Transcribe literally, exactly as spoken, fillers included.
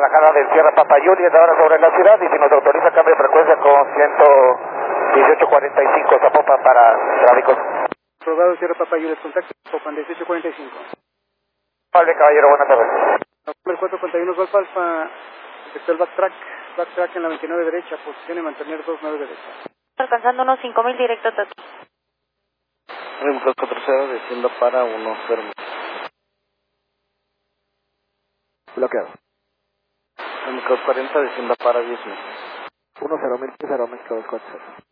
bajada del Sierra Papa Juliet ahora sobre la ciudad, y si nos autoriza cambio de frecuencia con ciento dieciocho cuarenta y cinco Zapopan para tráfico. Probado Sierra Papa Juliet, contacto Zapopan dieciocho cuarenta y cinco. Vale, caballero, buenas tardes. El cuatro cuarenta y uno Golf Alfa, efectuó el backtrack, backtrack en la veintinueve derecha, posición y mantener dos nueve derecha. Alcanzando unos cinco mil directo Tati. Remco cuatro cero, descienda para uno cero. Bloqueado. Remco cuarenta, descienda para diez mil. uno cero mil, cero mil, cuatro cero.